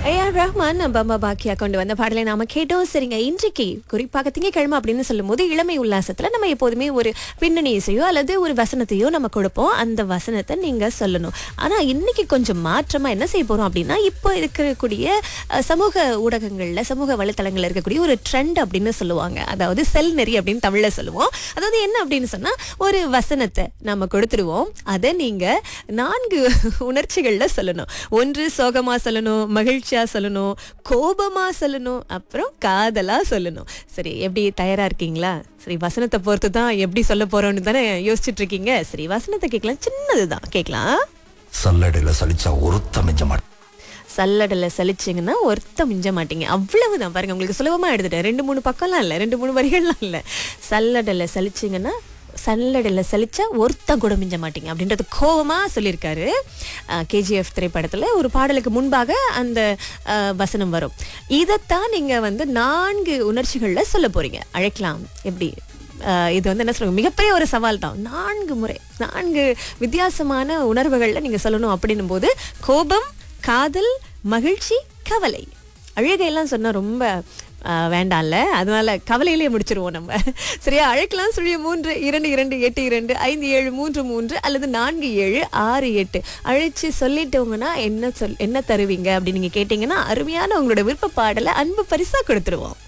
AR Rahman Pamba பாக்கியா கொண்டு வந்த பாடலை நாம கேட்டோம். சரிங்க, இன்றைக்கு குறிப்பாக திங்கட்கிழமை அப்படின்னு சொல்லும் போது இளமை உல்லாசத்துல நம்ம எப்போதுமே ஒரு பின்னணி இசையோ அல்லது ஒரு வசனத்தையோ நம்ம கொடுப்போம். அந்த வசனத்தை நீங்க சொல்லணும். ஆனா இன்னைக்கு கொஞ்சம் மாற்றமா என்ன செய்ய போறோம் அப்படின்னா, இப்போ இருக்கக்கூடிய சமூக ஊடகங்கள்ல சமூக வலைத்தளங்கள்ல இருக்கக்கூடிய ஒரு ட்ரெண்ட் அப்படின்னு சொல்லுவாங்க. அதாவது செல் நெறி அப்படின்னு தமிழ்ல சொல்லுவோம். அதாவது என்ன அப்படின்னு சொன்னா, ஒரு வசனத்தை நம்ம கொடுத்துருவோம். அதை நீங்க 4 உணர்ச்சிகள்ல சொல்லணும். ஒன்று சோகமா சொல்லணும், மகிழ்ச்சியா சொல்லணும், கோபமா சொல்லணும், அப்புறம் காதலா சொல்லணும். சரி, எப்படி தயாரா இருக்கீங்களா? சரி, வசனத்தை பொறுத்து தான் எப்படி சொல்ல போறோம்னு தானே யோசிச்சுட்டு இருக்கீங்க. சரி, வசனத்தை கேட்கலாம். சின்னதுதான் கேட்கலாம். சல்லடையில சலிச்சா ஒருத்த மிஞ்ச மாட்டேன். சல்லடல சலிச்சிங்கன்னா ஒருத்த மிஞ்ச மாட்டீங்க. அவ்வளவுதான். பாருங்க, உங்களுக்கு சுலபமா எடுத்துட்டேன். 2-3 பக்கம்லாம் இல்ல, 2-3 வரிகள்லாம் இல்ல. சல்லடல சலிச்சிங்கன்னா சல்லடையில சலிச்சா ஒருத்தன் கூட மிஞ்ச மாட்டீங்க அப்படின்றது கோவமா சொல்லியிருக்காரு. கேஜிஎஃப் திரைப்படத்துல ஒரு பாடலுக்கு முன்பாக அந்த வசனம் வரும். இதைத்தான் நீங்க 4 உணர்ச்சிகள்ல சொல்ல போறீங்க. அழைக்கலாம். எப்படி? இது என்ன சொல்லுங்க, மிகப்பெரிய ஒரு சவால் தான். 4 முறை 4 வித்தியாசமான உணர்வுகள்ல நீங்க சொல்லணும். அப்படின்னும் போது கோபம், காதல், மகிழ்ச்சி, கவலை. அழுகையெல்லாம் சொன்னா ரொம்ப வேண்டாம்ல, அதனால கவலையிலேயே முடிச்சிருவோம் நம்ம. சரியா? அழைக்கலாம். 0322825733 அல்லது 4768 அழைச்சு சொல்லிட்டவங்கன்னா என்ன தருவீங்க அப்படின்னு நீங்க கேட்டீங்கன்னா, அருமையான உங்களோட விருப்ப பாடலை அன்பு பரிசா கொடுத்துருவோம்.